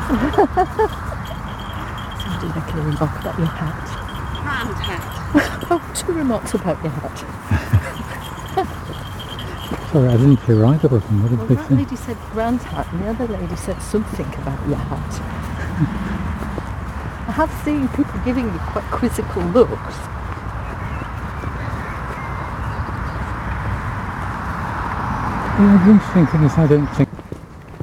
Somebody making a remark about your hat. Round hat. Oh, 2 remarks about your hat. Sorry, I didn't hear either of them. What did Well, they that say? lady said round hat and the other lady said something about your hat. I have seen people giving you quite quizzical looks. Yeah, the interesting thing is I don't think